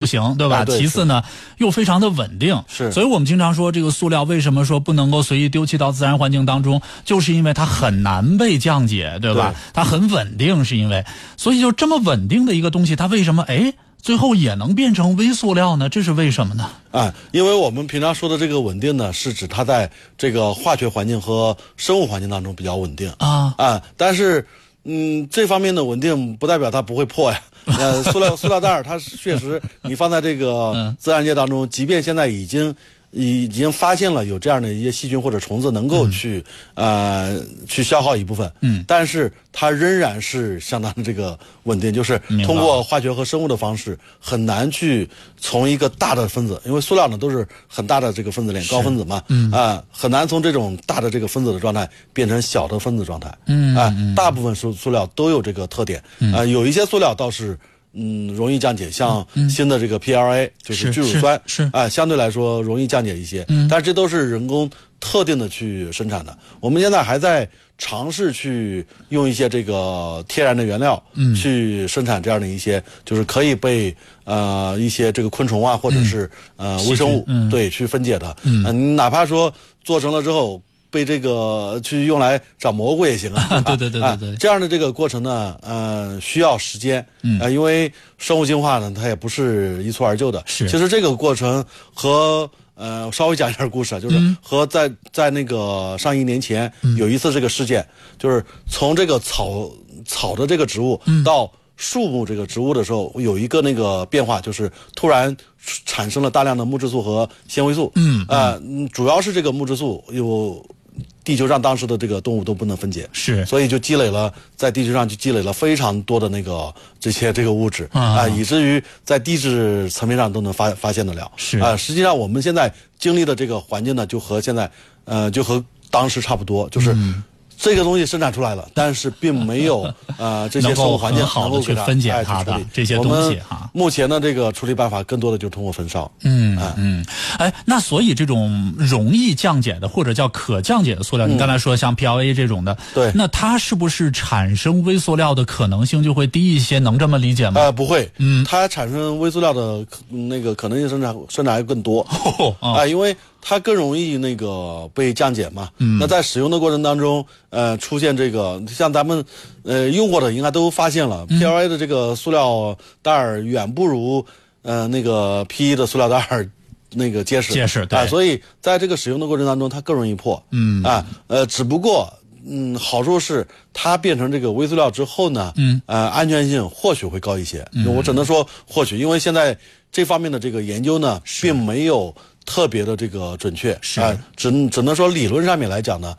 行，对吧？ 对， 其次呢，又非常的稳定。 是， 所以我们经常说这个塑料为什么说不能够随意丢弃到自然环境当中，就是因为它很难被降解，对吧？它很稳定，是因为，所以就这么稳定的一个东西，它为什么最后也能变成微塑料呢？这是为什么呢？ 因为我们平常说的这个稳定呢，是指它在这个化学环境和生物环境当中比较稳定但是这方面的稳定不代表它不会破呀。塑料袋它确实你放在这个自然界当中，即便现在已经发现了有这样的一些细菌或者虫子能够去消耗一部分，但是它仍然是相当的这个稳定，就是通过化学和生物的方式很难去从一个大的分子，因为塑料呢都是很大的这个分子链高分子嘛，很难从这种大的这个分子的状态变成小的分子状态，大部分塑料都有这个特点，有一些塑料倒是容易降解，像新的这个 PLA 就是聚乳酸相对来说容易降解一些，但是这都是人工特定的去生产的。我们现在还在尝试去用一些这个天然的原料去生产这样的一些就是可以被一些这个昆虫或者是微生物去分解的，你哪怕说做成了之后被这个去用来长蘑菇也行对， 这样的这个过程呢，需要时间，因为生物进化呢，它也不是一蹴而就的。其实这个过程和稍微讲一点故事就是和在那个上1年前有一次这个事件，就是从这个草的这个植物到树木这个植物的时候，有一个那个变化，就是突然产生了大量的木质素和纤维素，主要是这个木质素有地球上当时的这个动物都不能分解，所以就在地球上就积累了非常多的那个这个物质以至于在地质层面上都能发现得了。实际上我们现在经历的这个环境呢，就和当时差不多，就是这个东西生产出来了，但是并没有这些生物环境能够很好的去分解它的这些东西目前的这个处理办法更多的就通过焚烧。 那所以这种容易降解的或者叫可降解的塑料，你刚才说像 PLA 这种的， 对， 那它是不是产生微塑料的可能性就会低一些？能这么理解吗？ 不会，它产生微塑料的那个可能性生产还更多因为它更容易那个被降解嘛。那在使用的过程当中，出现这个像咱们用过的应该都发现了，PLA 的这个塑料袋儿远不如那个 PE 的塑料袋儿那个结实，对，所以在这个使用的过程当中，它更容易破。只不过好处是它变成这个微塑料之后呢，安全性或许会高一些。我只能说或许，因为现在这方面的这个研究呢，并没有特别的这个准确，只能说理论上面来讲呢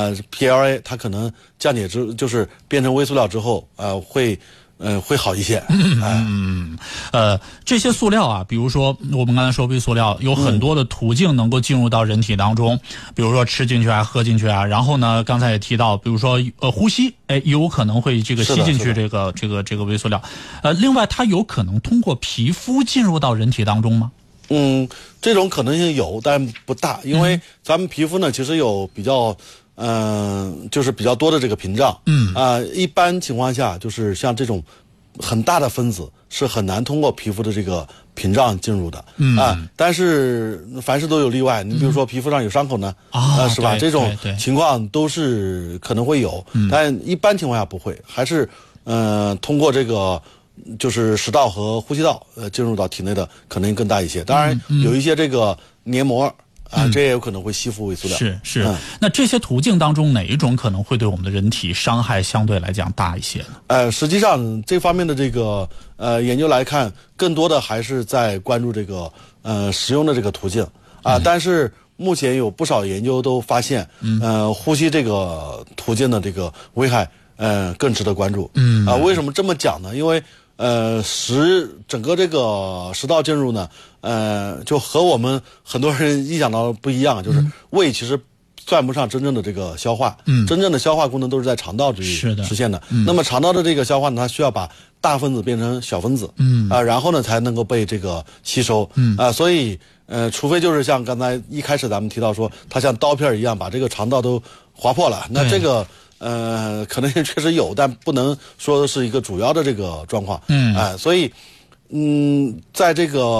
，PLA 它可能降解就是变成微塑料之后，会好一些。 这些塑料比如说我们刚才说微塑料有很多的途径能够进入到人体当中，比如说吃进去喝进去然后呢，刚才也提到，比如说呼吸，有可能会这个吸进去这个微塑料。另外，它有可能通过皮肤进入到人体当中吗？ 这种可能性有，但不大，因为咱们皮肤呢，其实有比较就是比较多的这个屏障，一般情况下就是像这种很大的分子是很难通过皮肤的这个屏障进入的，但是凡事都有例外，你比如说皮肤上有伤口呢，是吧？这种情况都是可能会有，但一般情况下不会，还是通过这个就是食道和呼吸道进入到体内的可能性更大一些。当然有一些这个黏膜这也有可能会吸附微塑料。 是。那这些途径当中哪一种可能会对我们的人体伤害相对来讲大一些呢？ 实际上这方面的这个研究来看，更多的还是在关注这个使用的这个途径但是目前有不少研究都发现呼吸这个途径的这个危害更值得关注。为什么这么讲呢？因为整个这个食道进入呢，就和我们很多人一想到不一样，就是胃其实算不上真正的这个消化，真正的消化功能都是在肠道这里实现的。那么肠道的这个消化呢，它需要把大分子变成小分子，然后呢才能够被这个吸收，所以除非就是像刚才一开始咱们提到说，它像刀片一样把这个肠道都划破了，那这个可能性确实有，但不能说是一个主要的这个状况。所以在这个